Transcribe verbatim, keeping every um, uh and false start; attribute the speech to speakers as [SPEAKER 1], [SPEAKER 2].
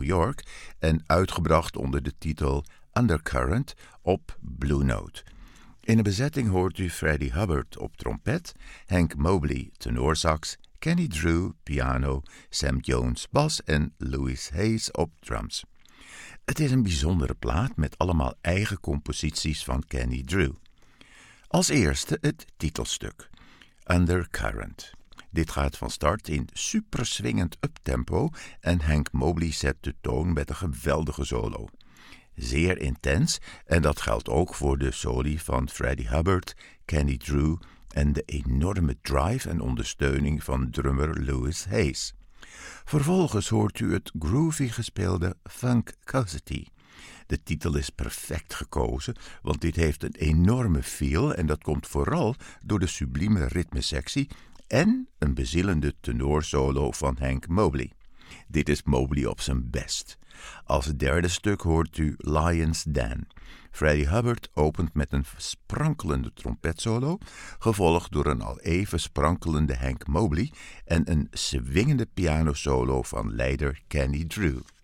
[SPEAKER 1] York en uitgebracht onder de titel Undercurrent op Blue Note. In de bezetting hoort u Freddie Hubbard op trompet, Hank Mobley tenorsax, Kenny Drew piano, Sam Jones bas en Louis Hayes op drums. Het is een bijzondere plaat met allemaal eigen composities van Kenny Drew. Als eerste het titelstuk, Undercurrent. Dit gaat van start in superswingend uptempo en Hank Mobley zet de toon met een geweldige solo. Zeer intens en dat geldt ook voor de soli van Freddie Hubbard, Kenny Drew en de enorme drive en ondersteuning van drummer Louis Hayes. Vervolgens hoort u het groovy gespeelde Funkosity. De titel is perfect gekozen, want dit heeft een enorme feel en dat komt vooral door de sublieme ritmesectie en een bezielende tenorsolo van Hank Mobley. Dit is Mobley op zijn best. Als derde stuk hoort u Lion's Den. Freddie Hubbard opent met een sprankelende trompetsolo, gevolgd door een al even sprankelende Hank Mobley en een swingende pianosolo van leider Kenny Drew.